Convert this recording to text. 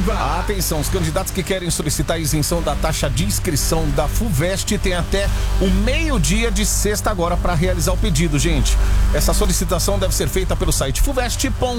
Ativa. Atenção, os candidatos que querem solicitar a isenção da taxa de inscrição da FUVEST têm até o meio-dia de sexta agora para realizar o pedido, gente. Essa solicitação deve ser feita pelo site fuvest.br.